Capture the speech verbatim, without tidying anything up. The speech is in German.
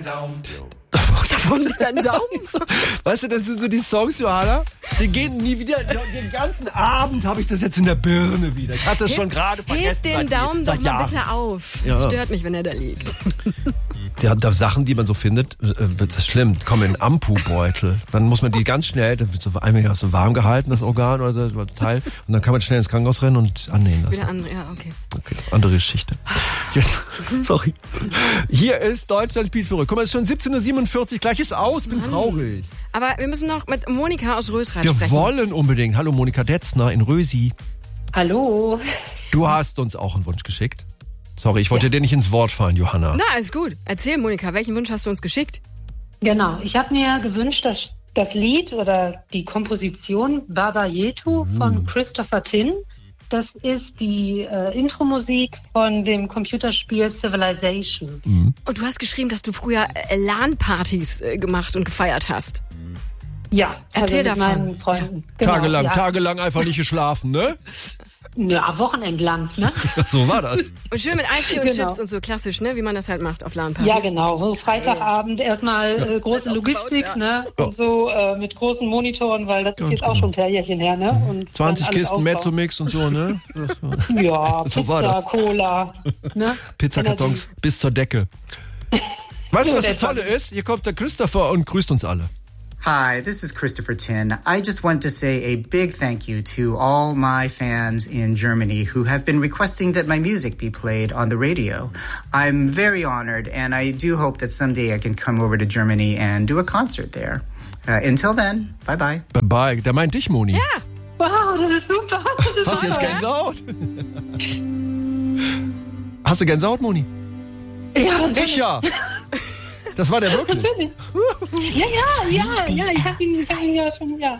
dein Daumen. Davon liegt dein Daumen. Weißt du, das sind so die Songs, Johanna, die gehen nie wieder. Den ganzen Abend habe ich das jetzt in der Birne wieder. Ich hatte es schon gerade vergessen. Heb den seit, Daumen seit doch mal Jahren. bitte auf. Ja. Es stört mich, wenn er da liegt. Ja, da Sachen, die man so findet, äh, das ist schlimm, die kommen in Ampu-Beutel. Dann muss man die ganz schnell, da wird so einmal so warm gehalten, das Organ oder das Teil, und dann kann man schnell ins Krankenhaus rennen und annähen lassen. Wieder andere, ja, okay. Okay, andere Geschichte. Jetzt, sorry. Hier ist Deutschland spielt verrückt. Guck mal, es ist schon siebzehn Uhr siebenundvierzig, gleich ist aus, bin traurig. Aber wir müssen noch mit Monika aus Rösrath Wir sprechen. wollen unbedingt. Hallo Monika Detzner in Rösi. Hallo. Du hast uns auch einen Wunsch geschickt. Sorry, ich wollte dir nicht ins Wort fallen, Johanna. Na, ist gut. Erzähl, Monika, welchen Wunsch hast du uns geschickt? Genau, ich habe mir gewünscht, dass das Lied oder die Komposition Baba Yetu Mhm. von Christopher Tin, das ist die äh, Intro-Musik von dem Computerspiel Civilization. Mhm. Und du hast geschrieben, dass du früher äh, LAN-Partys äh, gemacht und gefeiert hast. Ja, Erzähl also mit davon. meinen Freunden. Genau, Tagelang, ja. tagelang einfach nicht geschlafen, ne? Ja, wochenendlang, ne? So war das. Und schön mit Eistee und Genau. Chips und so, klassisch, ne? Wie man das halt macht auf LAN-Partys. Ja, genau. So Freitagabend erstmal äh, große Alles Logistik, aufgebaut, ne? Ja. Und so äh, mit großen Monitoren, weil das Ganz ist jetzt auch genau. schon ein Terrierchen her, ne? Und zwanzig dann alles Kisten aufbauen. Mezzomix und so, ne? Das war- Ja, So war Pizza, das. Cola, ne? Pizzakartons bis zur Decke. Weißt du, was der das Tolle ist? Hier kommt der Christopher und grüßt uns alle. Hi, this is Christopher Tin. I just want to say a big thank you to all my fans in Germany who have been requesting that my music be played on the radio. I'm very honored, and I do hope that someday I can come over to Germany and do a concert there. Uh, until then, bye-bye. Bye bye. Der meint dich, Moni. Ja, Wow, das ist super. Das ist Hast du jetzt super. Gänsehaut? Hast du Gänsehaut, Moni? Ja, natürlich. Ich ja. Das war der wirklich. Ja, ja, ja, ja, ich hab ihn, ich hab ihn ja schon, ja.